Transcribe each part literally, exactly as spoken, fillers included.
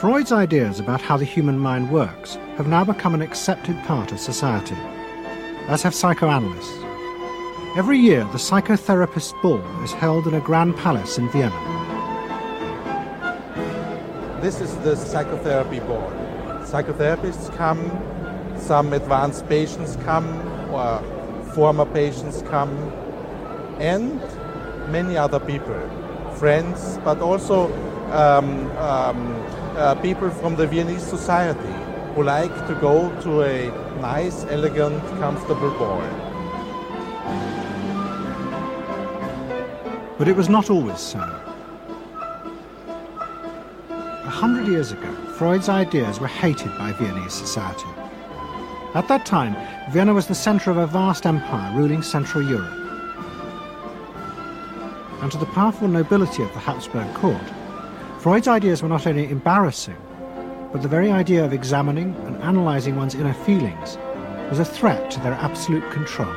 Freud's ideas about how the human mind works have now become an accepted part of society, as have psychoanalysts. Every year, the Psychotherapist's Ball is held in a grand palace in Vienna. This is the psychotherapy ball. Psychotherapists come, some advanced patients come, or former patients come, and many other people, friends, but also um, um, uh, people from the Viennese society who like to go to a nice, elegant, comfortable ball. But it was not always so. A hundred years ago, Freud's ideas were hated by Viennese society. At that time, Vienna was the centre of a vast empire ruling Central Europe. And to the powerful nobility of the Habsburg court, Freud's ideas were not only embarrassing, but the very idea of examining and analysing one's inner feelings was a threat to their absolute control.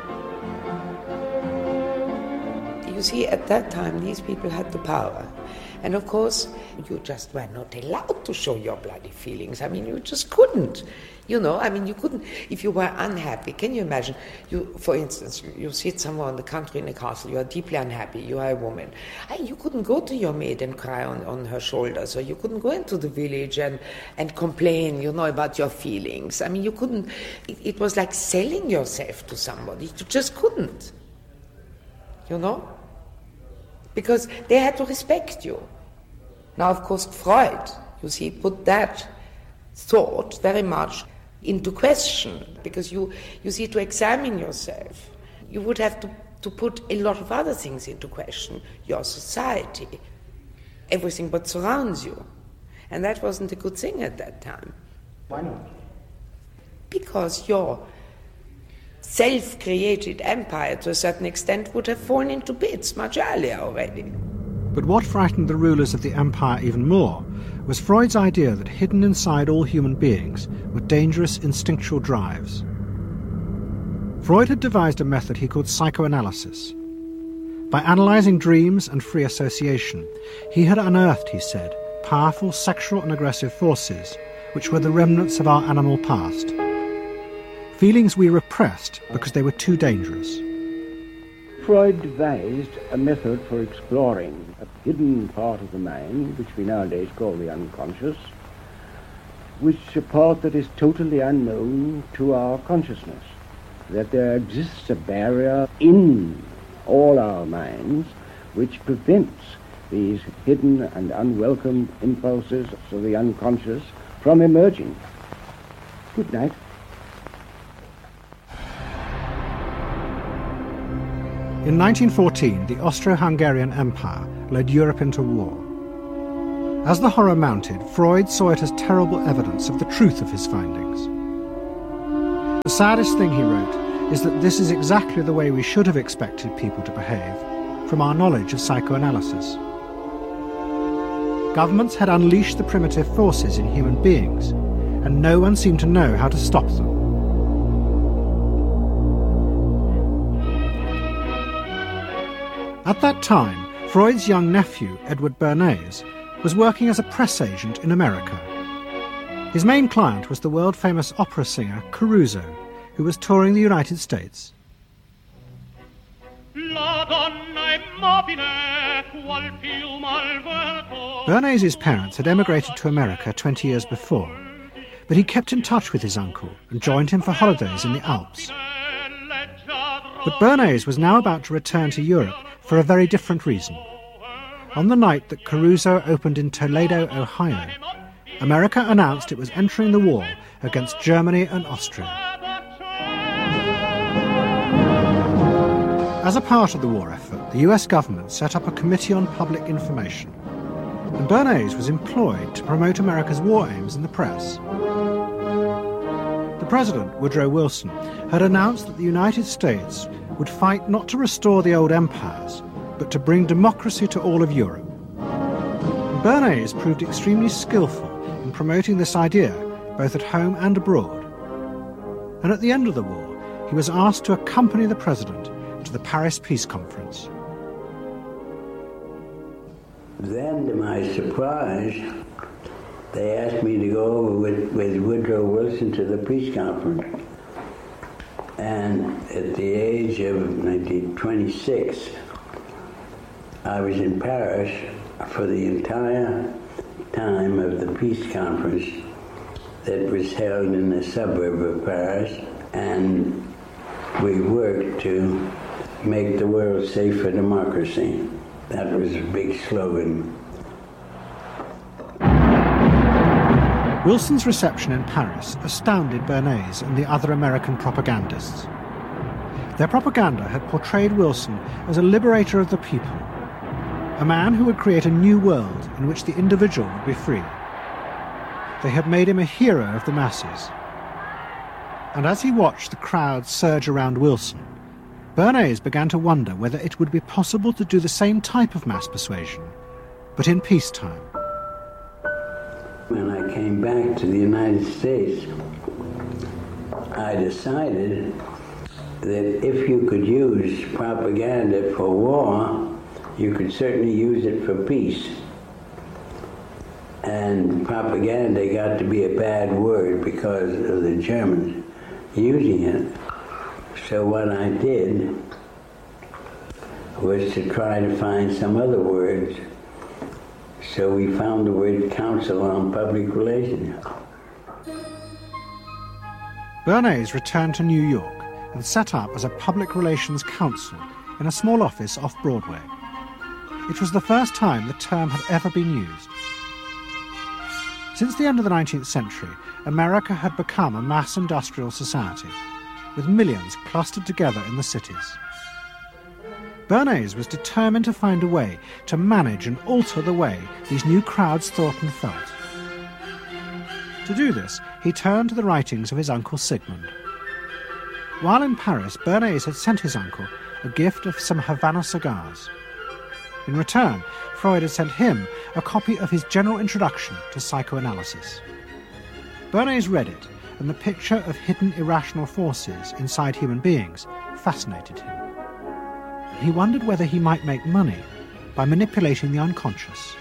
You see, at that time, these people had the power. And of course, you just were not allowed to show your bloody feelings. I mean, you just couldn't. You know, I mean, you couldn't, if you were unhappy. Can you imagine, you, for instance, you, you sit somewhere in the country in a castle, you are deeply unhappy, you are a woman. And you couldn't go to your maid and cry on, on her shoulders, or you couldn't go into the village and, and complain, you know, about your feelings. I mean, you couldn't, it, it was like selling yourself to somebody. You just couldn't, you know, because they had to respect you. Now, of course, Freud, you see, put that thought very much into question, because you, you see, to examine yourself, you would have to, to put a lot of other things into question, your society, everything what surrounds you. And that wasn't a good thing at that time. Why not? Because your self-created empire, to a certain extent, would have fallen into bits much earlier already. But what frightened the rulers of the empire even more was Freud's idea that hidden inside all human beings were dangerous instinctual drives. Freud had devised a method he called psychoanalysis. By analysing dreams and free association, he had unearthed, he said, powerful sexual and aggressive forces which were the remnants of our animal past. Feelings we repressed because they were too dangerous. Freud devised a method for exploring a hidden part of the mind, which we nowadays call the unconscious, which a part that is totally unknown to our consciousness, that there exists a barrier in all our minds which prevents these hidden and unwelcome impulses of the unconscious from emerging. Good night. In nineteen fourteen, the Austro-Hungarian Empire led Europe into war. As the horror mounted, Freud saw it as terrible evidence of the truth of his findings. The saddest thing, he wrote, is that this is exactly the way we should have expected people to behave, from our knowledge of psychoanalysis. Governments had unleashed the primitive forces in human beings, and no one seemed to know how to stop them. At that time, Freud's young nephew, Edward Bernays, was working as a press agent in America. His main client was the world-famous opera singer Caruso, who was touring the United States. Bernays' parents had emigrated to America twenty years before, but he kept in touch with his uncle and joined him for holidays in the Alps. But Bernays was now about to return to Europe for a very different reason. On the night that Caruso opened in Toledo, Ohio, America announced it was entering the war against Germany and Austria. As a part of the war effort, the U S government set up a Committee on Public Information, and Bernays was employed to promote America's war aims in the press. The President, Woodrow Wilson, had announced that the United States would fight not to restore the old empires, but to bring democracy to all of Europe. And Bernays proved extremely skillful in promoting this idea, both at home and abroad. And at the end of the war, he was asked to accompany the President to the Paris Peace Conference. Then, to my surprise, they asked me to go over with, with Woodrow Wilson to the peace conference. And at the age of nineteen twenty-six, I was in Paris for the entire time of the peace conference that was held in the suburb of Paris, and we worked to make the world safe for democracy. That was a big slogan. Wilson's reception in Paris astounded Bernays and the other American propagandists. Their propaganda had portrayed Wilson as a liberator of the people, a man who would create a new world in which the individual would be free. They had made him a hero of the masses. And as he watched the crowd surge around Wilson, Bernays began to wonder whether it would be possible to do the same type of mass persuasion, but in peacetime. When I came back to the United States, I decided that if you could use propaganda for war, you could certainly use it for peace. And propaganda got to be a bad word because of the Germans using it. So what I did was to try to find some other words. So we found the word Council on Public Relations. Bernays returned to New York and set up as a public relations counsel in a small office off Broadway. It was the first time the term had ever been used. Since the end of the nineteenth century, America had become a mass industrial society, with millions clustered together in the cities. Bernays was determined to find a way to manage and alter the way these new crowds thought and felt. To do this, he turned to the writings of his uncle Sigmund. While in Paris, Bernays had sent his uncle a gift of some Havana cigars. In return, Freud had sent him a copy of his general introduction to psychoanalysis. Bernays read it, and the picture of hidden irrational forces inside human beings fascinated him. He wondered whether he might make money by manipulating the unconscious.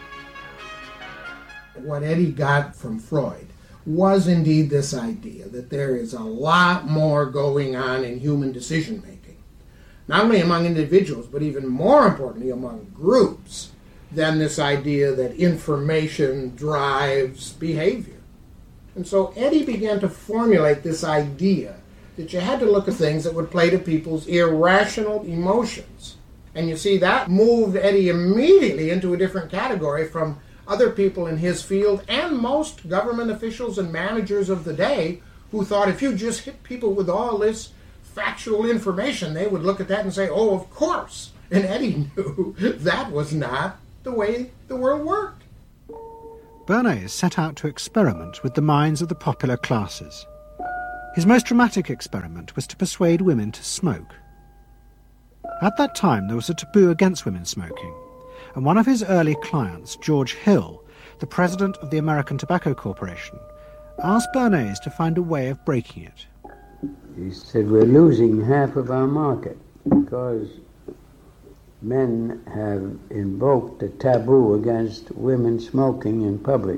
What Eddie got from Freud was indeed this idea that there is a lot more going on in human decision-making, not only among individuals, but even more importantly among groups, than this idea that information drives behavior. And so Eddie began to formulate this idea that you had to look at things that would play to people's irrational emotions. And you see, that moved Eddie immediately into a different category from other people in his field and most government officials and managers of the day who thought if you just hit people with all this factual information, they would look at that and say, oh, of course. And Eddie knew that was not the way the world worked. Bernays set out to experiment with the minds of the popular classes. His most dramatic experiment was to persuade women to smoke. At that time, there was a taboo against women smoking, and one of his early clients, George Hill, the president of the American Tobacco Corporation, asked Bernays to find a way of breaking it. He said, we're losing half of our market because men have invoked a taboo against women smoking in public.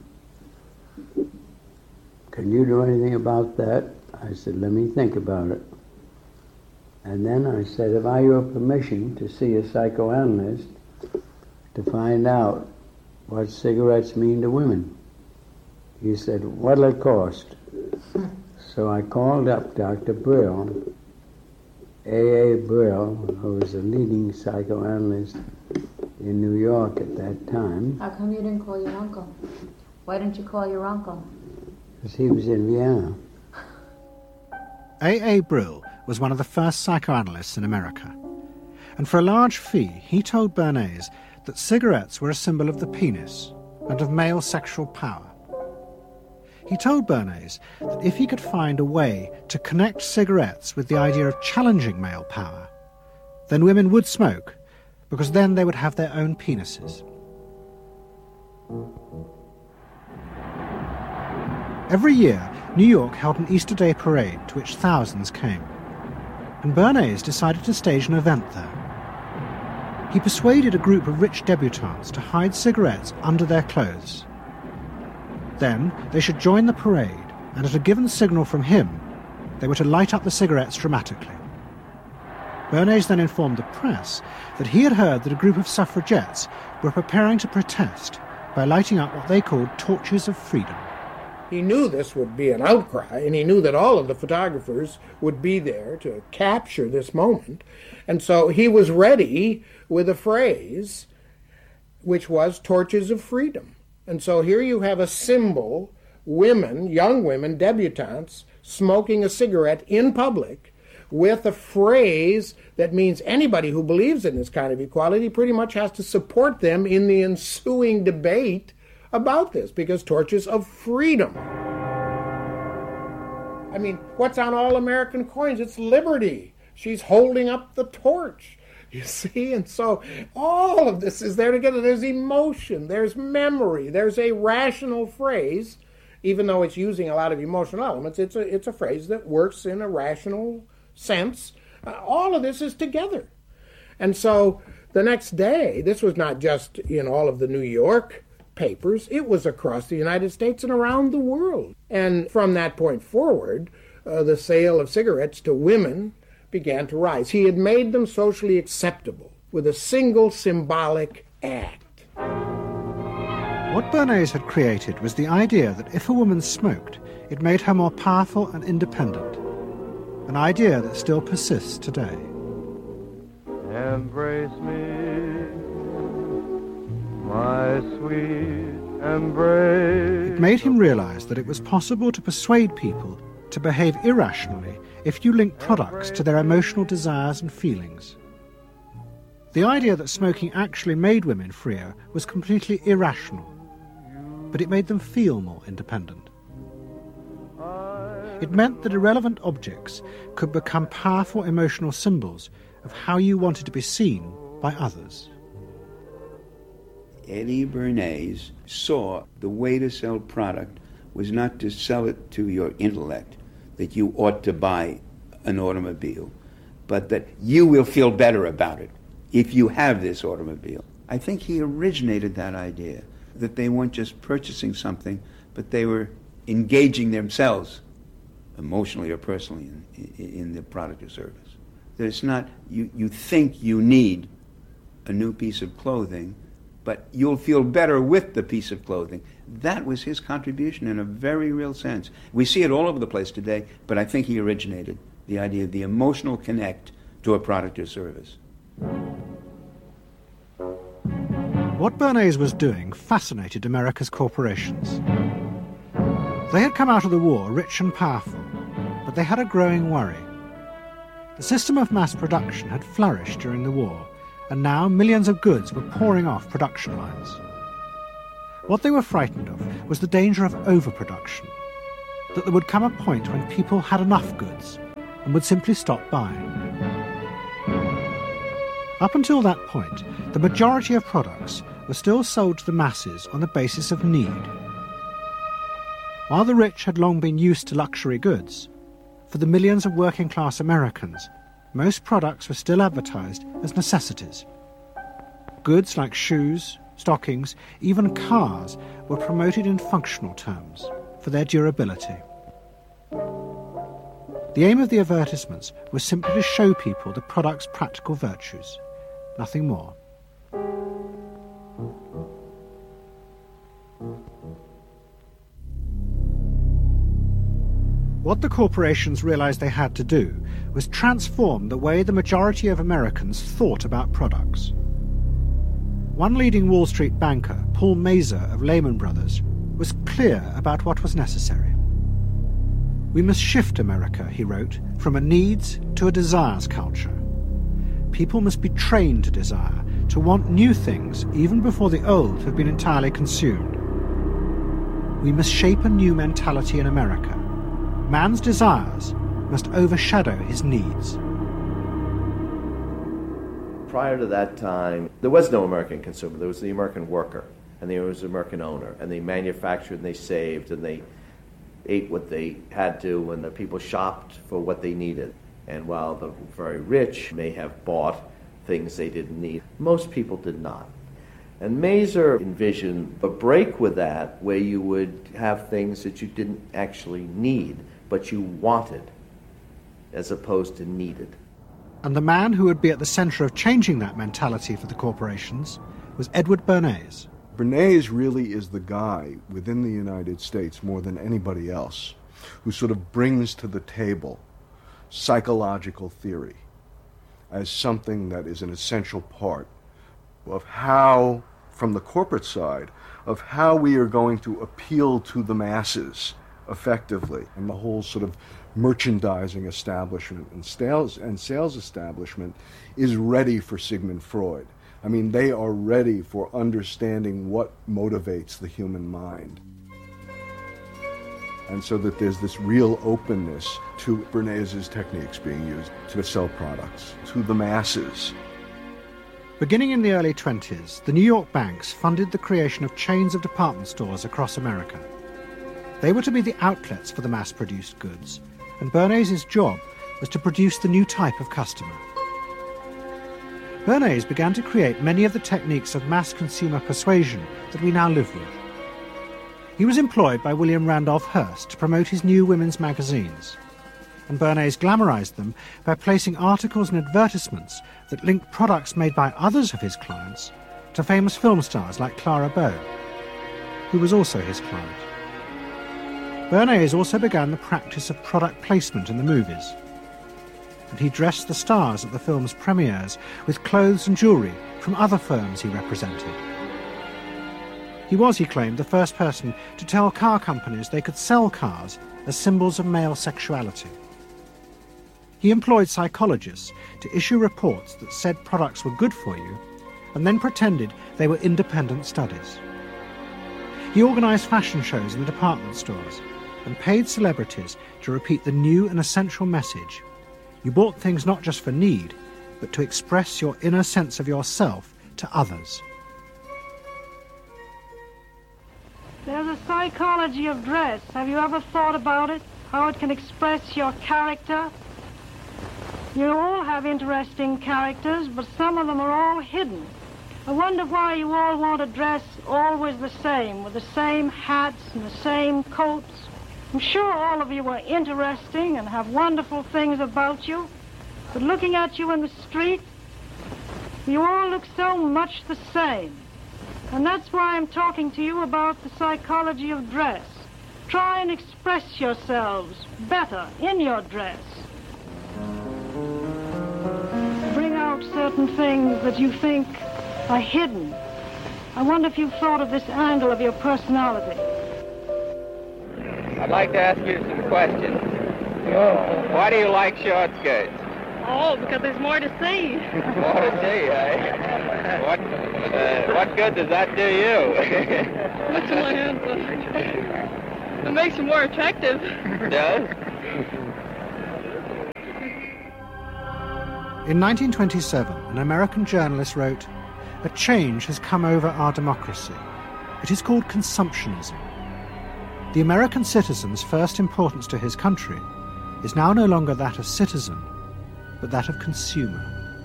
Can you do anything about that? I said, let me think about it. And then I said, have I your permission to see a psychoanalyst to find out what cigarettes mean to women? He said, what'll it cost? So I called up Doctor Brill, A A Brill, who was a leading psychoanalyst in New York at that time. How come you didn't call your uncle? Why didn't you call your uncle? Because he was in Vienna. A A Brill was one of the first psychoanalysts in America, and for a large fee he told Bernays that cigarettes were a symbol of the penis and of male sexual power. He told Bernays that if he could find a way to connect cigarettes with the idea of challenging male power, then women would smoke, because then they would have their own penises. Every year, New York held an Easter Day parade to which thousands came, and Bernays decided to stage an event there. He persuaded a group of rich debutantes to hide cigarettes under their clothes. Then they should join the parade, and at a given signal from him, they were to light up the cigarettes dramatically. Bernays then informed the press that he had heard that a group of suffragettes were preparing to protest by lighting up what they called torches of freedom. He knew this would be an outcry, and he knew that all of the photographers would be there to capture this moment. And so he was ready with a phrase which was torches of freedom. And so here you have a symbol, women, young women, debutantes, smoking a cigarette in public with a phrase that means anybody who believes in this kind of equality pretty much has to support them in the ensuing debate about this, because torches of freedom. I mean, what's on all American coins? It's liberty. She's holding up the torch, you see? And so all of this is there together. There's emotion, there's memory, there's a rational phrase, even though it's using a lot of emotional elements. It's a, it's a phrase that works in a rational sense. Uh, all of this is together. And so the next day, this was not just in all of the New York papers, it was across the United States and around the world. And from that point forward, uh, the sale of cigarettes to women began to rise. He had made them socially acceptable with a single symbolic act. What Bernays had created was the idea that if a woman smoked, it made her more powerful and independent, an idea that still persists today. Embrace me, my sweet embrace. It made him realize that it was possible to persuade people to behave irrationally if you link products to their emotional desires and feelings. The idea that smoking actually made women freer was completely irrational, but it made them feel more independent. It meant that irrelevant objects could become powerful emotional symbols of how you wanted to be seen by others. Eddie Bernays saw the way to sell product was not to sell it to your intellect, that you ought to buy an automobile, but that you will feel better about it if you have this automobile. I think he originated that idea, that they weren't just purchasing something, but they were engaging themselves emotionally or personally in, in, in the product or service. That it's not, you, you think you need a new piece of clothing, but you'll feel better with the piece of clothing. That was his contribution in a very real sense. We see it all over the place today, but I think he originated the idea of the emotional connect to a product or service. What Bernays was doing fascinated America's corporations. They had come out of the war rich and powerful, but they had a growing worry. The system of mass production had flourished during the war, and now millions of goods were pouring off production lines. What they were frightened of was the danger of overproduction, that there would come a point when people had enough goods and would simply stop buying. Up until that point, the majority of products were still sold to the masses on the basis of need. While the rich had long been used to luxury goods, for the millions of working-class Americans, most products were still advertised as necessities. Goods like shoes, stockings, even cars were promoted in functional terms for their durability. The aim of the advertisements was simply to show people the product's practical virtues, nothing more. What the corporations realized they had to do was transform the way the majority of Americans thought about products. One leading Wall Street banker, Paul Mazur of Lehman Brothers, was clear about what was necessary. We must shift America, he wrote, from a needs to a desires culture. People must be trained to desire, to want new things even before the old have been entirely consumed. We must shape a new mentality in America. Man's desires must overshadow his needs. Prior to that time, there was no American consumer. There was the American worker, and there was the American owner, and they manufactured and they saved and they ate what they had to, and the people shopped for what they needed. And while the very rich may have bought things they didn't need, most people did not. And Mazur envisioned a break with that where you would have things that you didn't actually need, but you wanted, as opposed to needed. And the man who would be at the centre of changing that mentality for the corporations was Edward Bernays. Bernays really is the guy within the United States, more than anybody else, who sort of brings to the table psychological theory as something that is an essential part of how, from the corporate side, of how we are going to appeal to the masses effectively. And the whole sort of merchandising establishment and sales, and sales establishment is ready for Sigmund Freud. I mean, they are ready for understanding what motivates the human mind. And so that there's this real openness to Bernays' techniques being used to sell products to the masses. Beginning in the early twenties, the New York banks funded the creation of chains of department stores across America. They were to be the outlets for the mass-produced goods, and Bernays' job was to produce the new type of customer. Bernays began to create many of the techniques of mass consumer persuasion that we now live with. He was employed by William Randolph Hearst to promote his new women's magazines, and Bernays glamorized them by placing articles and advertisements that linked products made by others of his clients to famous film stars like Clara Bow, who was also his client. Bernays also began the practice of product placement in the movies, and he dressed the stars at the film's premieres with clothes and jewellery from other firms he represented. He was, he claimed, the first person to tell car companies they could sell cars as symbols of male sexuality. He employed psychologists to issue reports that said products were good for you and then pretended they were independent studies. He organised fashion shows in the department stores and paid celebrities to repeat the new and essential message: you bought things not just for need, but to express your inner sense of yourself to others. There's a psychology of dress. Have you ever thought about it? How it can express your character? You all have interesting characters, but some of them are all hidden. I wonder why you all want to dress always the same, with the same hats and the same coats. I'm sure all of you are interesting and have wonderful things about you, but looking at you in the street, you all look so much the same. And that's why I'm talking to you about the psychology of dress. Try and express yourselves better in your dress. Bring out certain things that you think are hidden. I wonder if you've thought of this angle of your personality. I'd like to ask you some questions. Why do you like short skirts? Oh, because there's more to see. More to see, eh? What, uh, what good does that do you? What's in my hands? It makes you more attractive. It does? In nineteen twenty-seven, an American journalist wrote, "A change has come over our democracy. It is called consumptionism. The American citizen's first importance to his country is now no longer that of citizen, but that of consumer."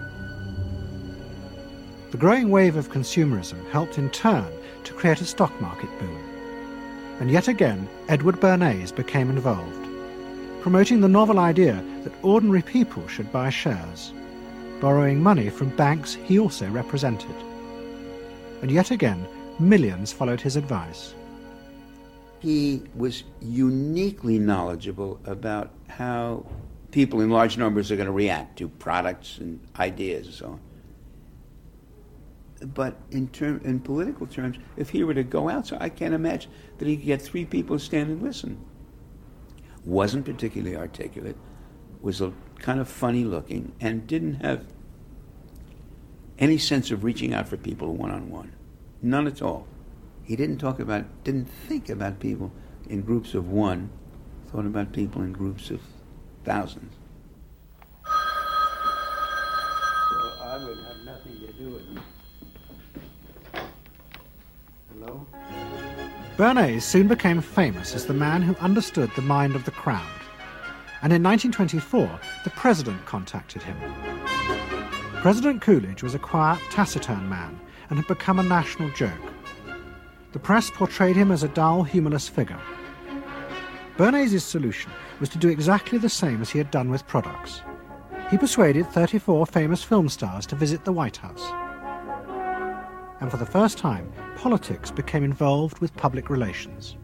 The growing wave of consumerism helped in turn to create a stock market boom. And yet again, Edward Bernays became involved, promoting the novel idea that ordinary people should buy shares, borrowing money from banks he also represented. And yet again, millions followed his advice. He was uniquely knowledgeable about how people in large numbers are going to react to products and ideas and so on. But in term, in political terms, if he were to go out, so I can't imagine that he could get three people to stand and listen. Wasn't particularly articulate, was a kind of funny looking, and didn't have any sense of reaching out for people one-on-one. None at all. He didn't talk about, didn't think about people in groups of one, thought about people in groups of thousands. So I would have nothing to do with it. Hello? Bernays soon became famous as the man who understood the mind of the crowd. And in nineteen twenty-four, the president contacted him. President Coolidge was a quiet, taciturn man, and had become a national joke. The press portrayed him as a dull, humorless figure. Bernays' solution was to do exactly the same as he had done with products. He persuaded thirty-four famous film stars to visit the White House. And for the first time, politics became involved with public relations.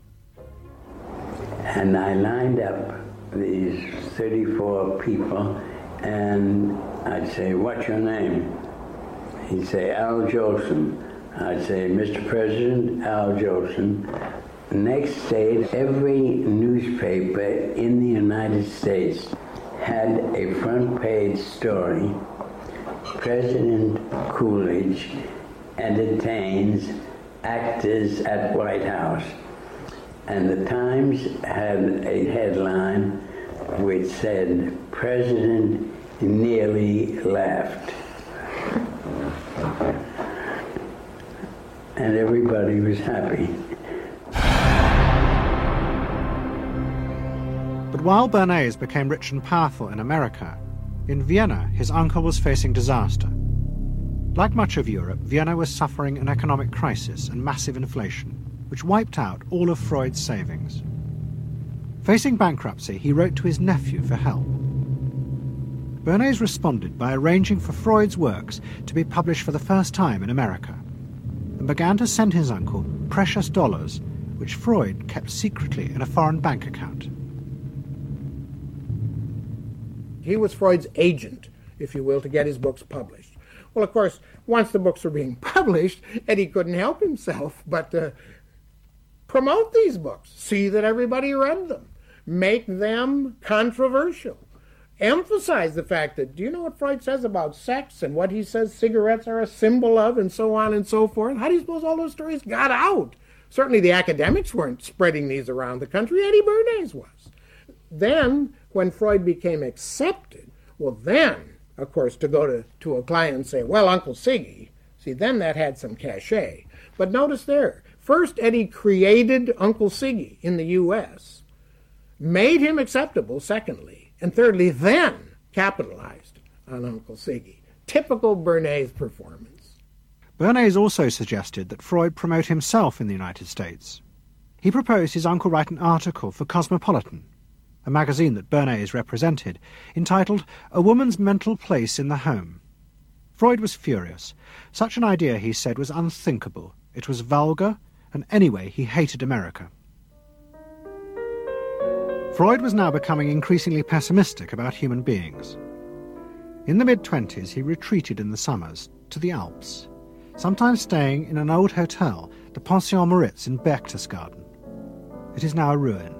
And I lined up these thirty-four people, and I'd say, "What's your name?" He'd say, "Al Jolson." I'd say, "Mister President, Al Jolson." Next day, every newspaper in the United States had a front page story. President Coolidge entertains actors at White House. And the Times had a headline which said, "President nearly laughed." And everybody was happy. But while Bernays became rich and powerful in America, in Vienna his uncle was facing disaster. Like much of Europe, Vienna was suffering an economic crisis and massive inflation, which wiped out all of Freud's savings. Facing bankruptcy, he wrote to his nephew for help. Bernays responded by arranging for Freud's works to be published for the first time in America, and began to send his uncle precious dollars, which Freud kept secretly in a foreign bank account. He was Freud's agent, if you will, to get his books published. Well, of course, once the books were being published, Eddie couldn't help himself but to promote these books, see that everybody read them, make them controversial, emphasize the fact that, do you know what Freud says about sex and what he says cigarettes are a symbol of and so on and so forth? How do you suppose all those stories got out? Certainly the academics weren't spreading these around the country. Eddie Bernays was. Then, when Freud became accepted, well then, of course, to go to, to a client and say, "Well, Uncle Siggy," see, then that had some cachet. But notice there, first Eddie created Uncle Siggy in the U S, made him acceptable, secondly, and thirdly, then capitalized on Uncle Siggy. Typical Bernays performance. Bernays also suggested that Freud promote himself in the United States. He proposed his uncle write an article for Cosmopolitan, a magazine that Bernays represented, entitled "A Woman's Mental Place in the Home." Freud was furious. Such an idea, he said, was unthinkable. It was vulgar, and anyway, he hated America. Freud was now becoming increasingly pessimistic about human beings. In the mid-twenties, he retreated in the summers to the Alps, sometimes staying in an old hotel, the Pension Moritz in Berchtesgaden. It is now a ruin.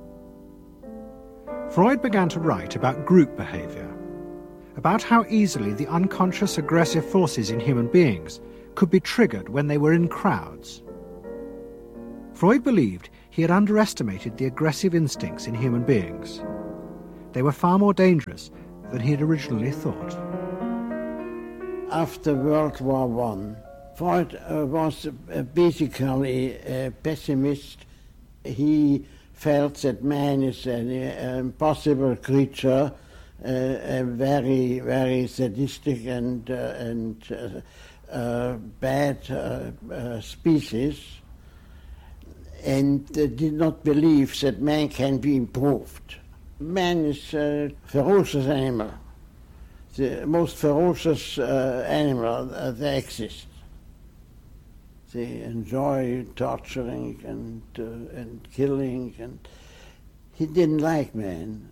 Freud began to write about group behavior, about how easily the unconscious aggressive forces in human beings could be triggered when they were in crowds. Freud believed he had underestimated the aggressive instincts in human beings. They were far more dangerous than he had originally thought. After World War One, Freud uh, was uh, basically a pessimist. He felt that man is an uh, impossible creature, uh, a very, very sadistic and, uh, and uh, uh, bad uh, uh, species, and uh, did not believe that man can be improved. Man is a ferocious animal, the most ferocious uh, animal uh, that exists. They enjoy torturing and uh, and killing, and he didn't like man.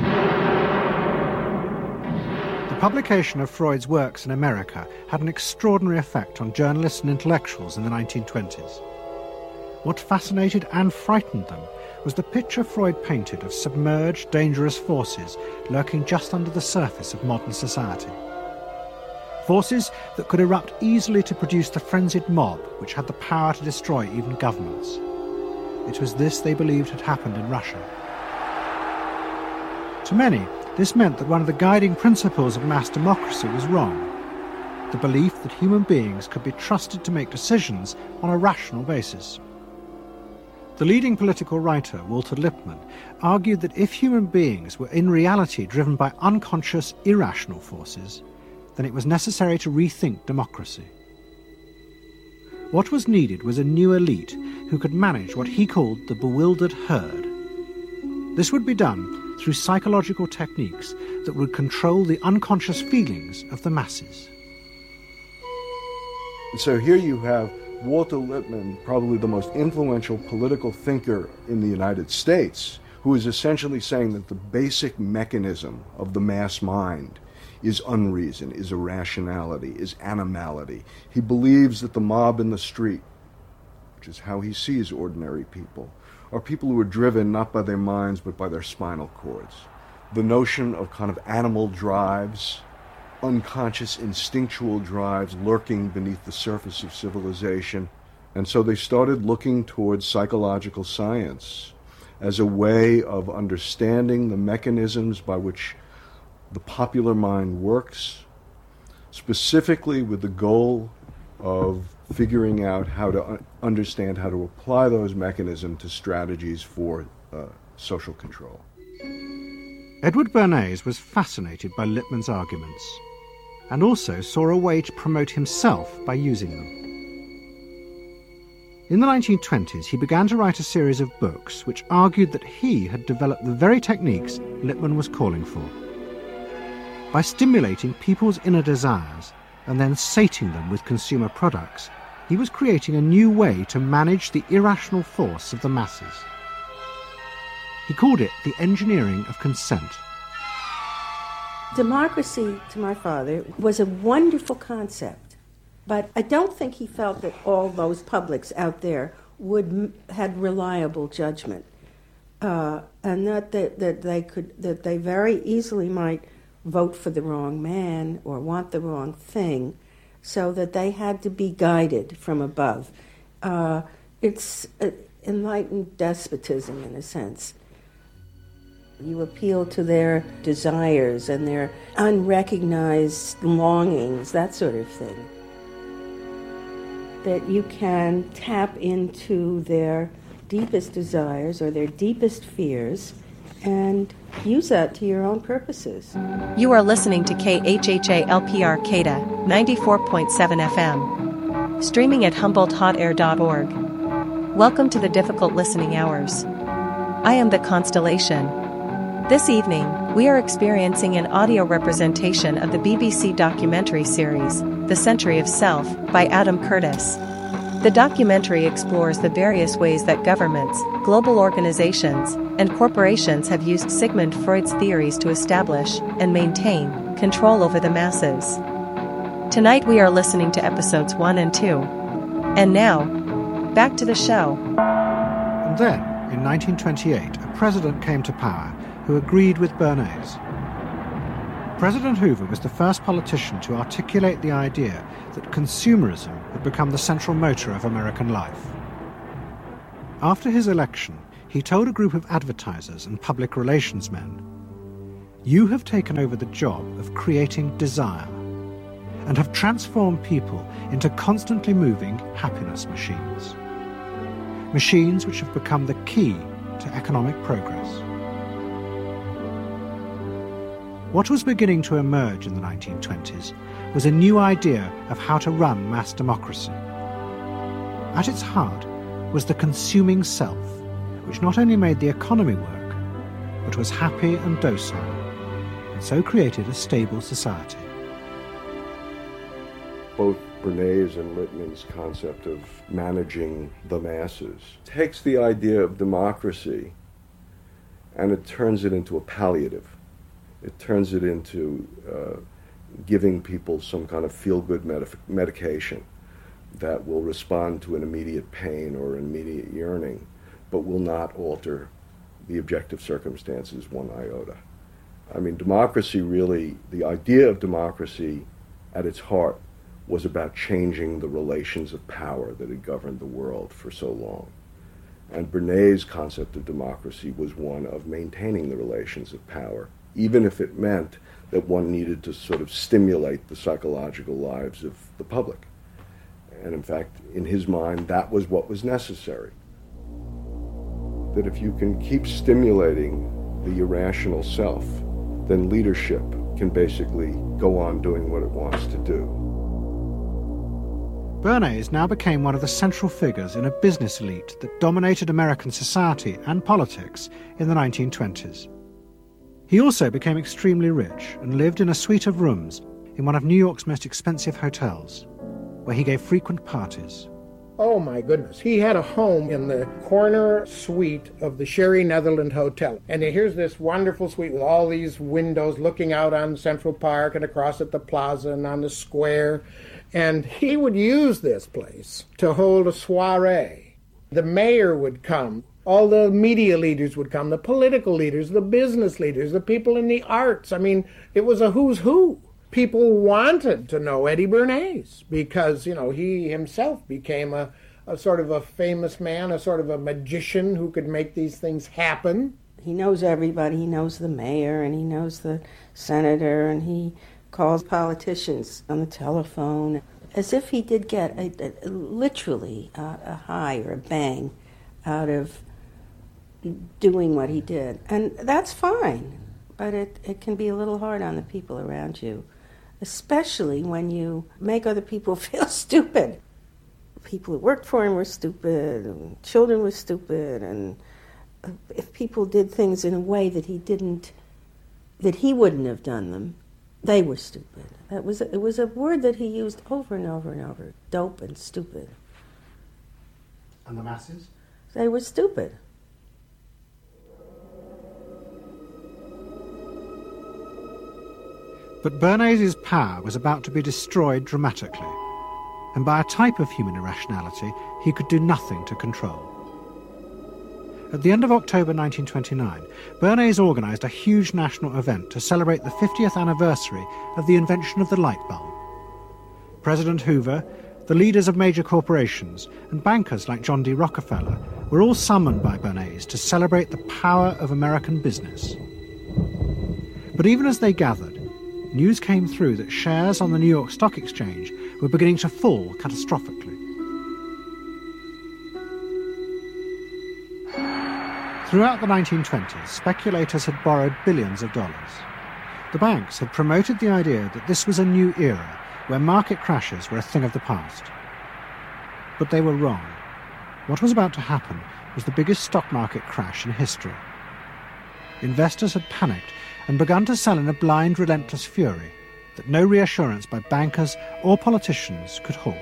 The publication of Freud's works in America had an extraordinary effect on journalists and intellectuals in the nineteen twenties. What fascinated and frightened them was the picture Freud painted of submerged, dangerous forces lurking just under the surface of modern society. Forces that could erupt easily to produce the frenzied mob which had the power to destroy even governments. It was this they believed had happened in Russia. To many, this meant that one of the guiding principles of mass democracy was wrong. The belief that human beings could be trusted to make decisions on a rational basis. The leading political writer, Walter Lippmann, argued that if human beings were in reality driven by unconscious, irrational forces, then it was necessary to rethink democracy. What was needed was a new elite who could manage what he called the bewildered herd. This would be done through psychological techniques that would control the unconscious feelings of the masses. So here you have Walter Lippmann, probably the most influential political thinker in the United States, who is essentially saying that the basic mechanism of the mass mind is unreason, is irrationality, is animality. He believes that the mob in the street, which is how he sees ordinary people, are people who are driven not by their minds but by their spinal cords. The notion of kind of animal drives, unconscious instinctual drives lurking beneath the surface of civilization. And so they started looking towards psychological science as a way of understanding the mechanisms by which the popular mind works, specifically with the goal of figuring out how to un- understand how to apply those mechanisms to strategies for uh, social control. Edward Bernays was fascinated by Lippmann's arguments and also saw a way to promote himself by using them. In the nineteen twenties, he began to write a series of books which argued that he had developed the very techniques Lippmann was calling for. By stimulating people's inner desires and then sating them with consumer products, he was creating a new way to manage the irrational force of the masses. He called it the engineering of consent. Democracy, to my father, was a wonderful concept, but I don't think he felt that all those publics out there would had reliable judgment, uh, and that, that that they could that they very easily might vote for the wrong man or want the wrong thing, so that they had to be guided from above. Uh, it's uh, enlightened despotism in a sense. You appeal to their desires and their unrecognized longings, that sort of thing. That you can tap into their deepest desires or their deepest fears and use that to your own purposes. You are listening to K H H A L P R CADA ninety-four point seven F M, streaming at Humboldt Hot Air dot org. Welcome to the difficult listening hours. I am the Constellation. This evening, we are experiencing an audio representation of the B B C documentary series, The Century of Self, by Adam Curtis. The documentary explores the various ways that governments, global organizations, and corporations have used Sigmund Freud's theories to establish and maintain control over the masses. Tonight we are listening to episodes one and two. And now, back to the show. And then, in nineteen twenty-eight, a president came to power who agreed with Bernays. President Hoover was the first politician to articulate the idea that consumerism had become the central motor of American life. After his election, he told a group of advertisers and public relations men, "You have taken over the job of creating desire and have transformed people into constantly moving happiness machines. Machines which have become the key to economic progress." What was beginning to emerge in the nineteen twenties was a new idea of how to run mass democracy. At its heart was the consuming self, which not only made the economy work, but was happy and docile, and so created a stable society. Both Bernays and Lippmann's concept of managing the masses takes the idea of democracy and it turns it into a palliative. It turns it into uh, giving people some kind of feel-good med- medication that will respond to an immediate pain or an immediate yearning, but will not alter the objective circumstances one iota. I mean, democracy really, the idea of democracy at its heart was about changing the relations of power that had governed the world for so long. And Bernays' concept of democracy was one of maintaining the relations of power, even if it meant that one needed to sort of stimulate the psychological lives of the public. And in fact, in his mind, that was what was necessary. That if you can keep stimulating the irrational self, then leadership can basically go on doing what it wants to do. Bernays now became one of the central figures in a business elite that dominated American society and politics in the nineteen twenties. He also became extremely rich and lived in a suite of rooms in one of New York's most expensive hotels, where he gave frequent parties. Oh my goodness. He had a home in the corner suite of the Sherry Netherland Hotel. And here's this wonderful suite with all these windows looking out on Central Park and across at the plaza and on the square. And he would use this place to hold a soiree. The mayor would come. All the media leaders would come, the political leaders, the business leaders, the people in the arts. I mean, it was a who's who. People wanted to know Eddie Bernays because, you know, he himself became a, a sort of a famous man, a sort of a magician who could make these things happen. He knows everybody. He knows the mayor and he knows the senator, and he calls politicians on the telephone as if he did get a, a, literally a, a high or a bang out of doing what he did. And that's fine, but it, it can be a little hard on the people around you, especially when you make other people feel stupid. People who worked for him were stupid, and children were stupid, and if people did things in a way that he didn't, that he wouldn't have done them, they were stupid. That was it was a word that he used over and over and over: dope and stupid. And the masses? They were stupid. But Bernays' power was about to be destroyed dramatically, and by a type of human irrationality he could do nothing to control. At the end of October nineteen twenty-nine, Bernays organised a huge national event to celebrate the fiftieth anniversary of the invention of the light bulb. President Hoover, the leaders of major corporations, and bankers like John D. Rockefeller were all summoned by Bernays to celebrate the power of American business. But even as they gathered, news came through that shares on the New York Stock Exchange were beginning to fall catastrophically. Throughout the nineteen twenties, speculators had borrowed billions of dollars. The banks had promoted the idea that this was a new era where market crashes were a thing of the past. But they were wrong. What was about to happen was the biggest stock market crash in history. Investors had panicked and begun to sell in a blind, relentless fury that no reassurance by bankers or politicians could halt.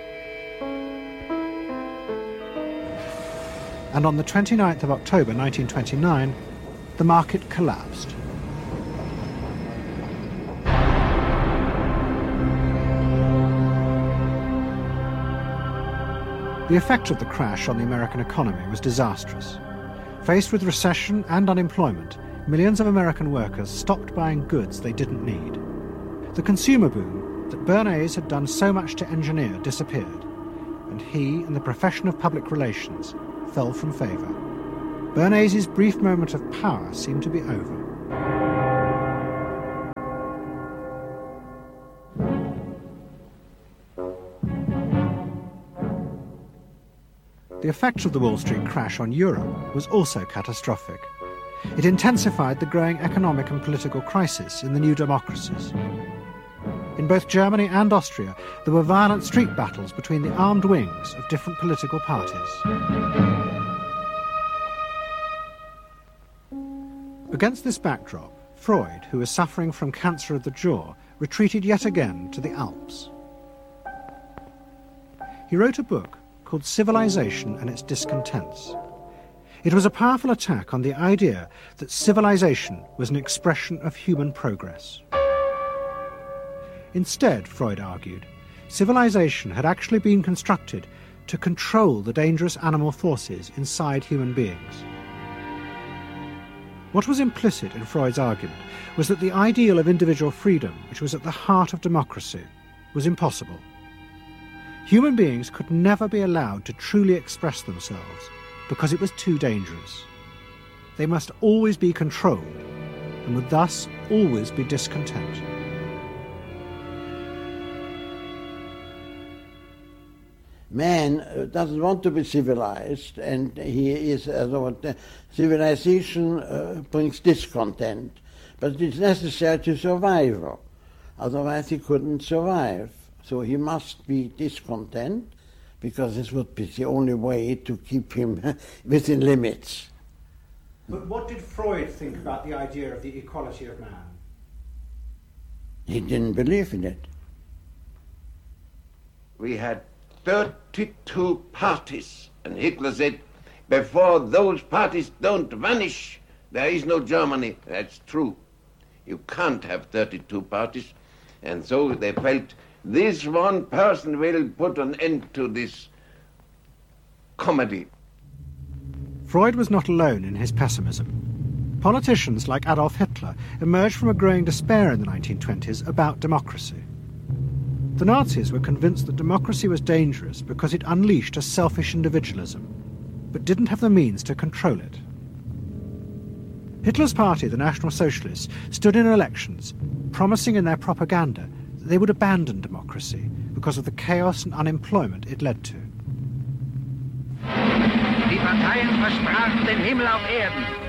And on the twenty-ninth of October nineteen twenty-nine, the market collapsed. The effect of the crash on the American economy was disastrous. Faced with recession and unemployment, millions of American workers stopped buying goods they didn't need. The consumer boom that Bernays had done so much to engineer disappeared, and he and the profession of public relations fell from favour. Bernays' brief moment of power seemed to be over. The effect of the Wall Street crash on Europe was also catastrophic. It intensified the growing economic and political crisis in the new democracies. In both Germany and Austria, there were violent street battles between the armed wings of different political parties. Against this backdrop, Freud, who was suffering from cancer of the jaw, retreated yet again to the Alps. He wrote a book called Civilization and Its Discontents. It was a powerful attack on the idea that civilization was an expression of human progress. Instead, Freud argued, civilization had actually been constructed to control the dangerous animal forces inside human beings. What was implicit in Freud's argument was that the ideal of individual freedom, which was at the heart of democracy, was impossible. Human beings could never be allowed to truly express themselves because it was too dangerous. They must always be controlled and would thus always be discontent. Man doesn't want to be civilized, and he is uh, civilization uh, brings discontent, but it's necessary to survival. Otherwise, he couldn't survive. So he must be discontent, because this would be the only way to keep him within limits. But what did Freud think about the idea of the equality of man? He didn't believe in it. We had thirty-two parties, and Hitler said, before those parties don't vanish, there is no Germany. That's true. You can't have thirty-two parties. And so they felt, this one person will put an end to this comedy. Freud was not alone in his pessimism. Politicians like Adolf Hitler emerged from a growing despair in the nineteen twenties about democracy. The Nazis were convinced that democracy was dangerous because it unleashed a selfish individualism, but didn't have the means to control it. Hitler's party, the National Socialists, stood in elections, promising in their propaganda that they would abandon democracy because of the chaos and unemployment it led to. Die Parteien versprachen den Himmel auf Erden.